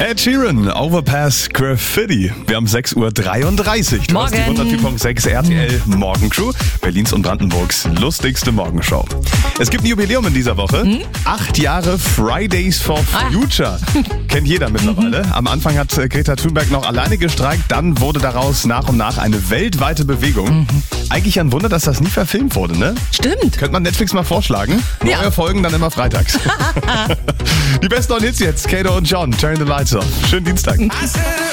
Ed Sheeran, Overpass Graffiti. Wir haben 6.33 Uhr. Du hast die 104.6 RTL Morgencrew, Berlins und Brandenburgs lustigste Morgenshow. Es gibt ein Jubiläum in dieser Woche. 8 Jahre Fridays for Future. Kennt jeder mittlerweile. Am Anfang hat Greta Thunberg noch alleine gestreikt, dann wurde daraus nach und nach eine weltweite Bewegung. Eigentlich ein Wunder, dass das nie verfilmt wurde, ne? Stimmt. Könnte man Netflix mal vorschlagen? Neue Folgen dann immer freitags. Die besten neuen Hits jetzt, Kato und John, Turn the Lights Off. Schönen Dienstag.